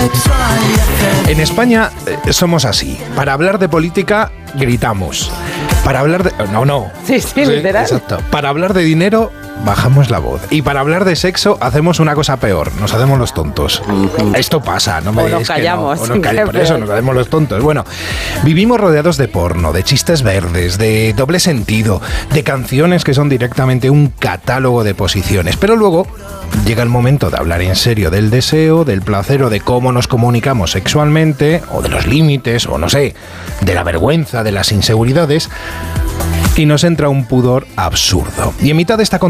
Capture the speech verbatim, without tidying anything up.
En España eh, somos así. Para hablar de política, gritamos. Para hablar de... No, no. Sí, sí, literal. Exacto. Para hablar de dinero, bajamos la voz. Y para hablar de sexo, hacemos una cosa peor. Nos hacemos los tontos. Uh-huh. Esto pasa, no me o digáis nos callamos, que no. O nos callamos. Por eso nos hacemos los tontos. Bueno, vivimos rodeados de porno, de chistes verdes, de doble sentido, de canciones que son directamente un catálogo de posiciones. Pero luego llega el momento de hablar en serio del deseo, del placer o de cómo nos comunicamos sexualmente, o de los límites, o no sé, de la vergüenza, de las inseguridades, y nos entra un pudor absurdo. Y en mitad de esta